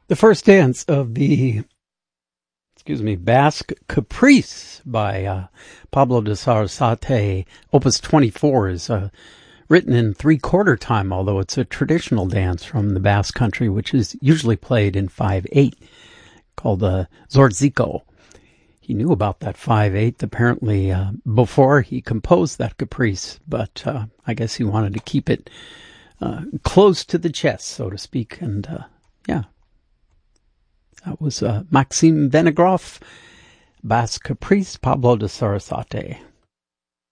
The first dance of the, Basque Caprice by Pablo de Sarasate, Opus 24, is written in 3/4 time, although it's a traditional dance from the Basque country, which is usually played in 5/8, called Zortziko. He knew about that 5/8 apparently before he composed that caprice, but I guess he wanted to keep it close to the chest, so to speak, and that was Maxime Venegroff, Basque Caprice, Pablo de Sarasate.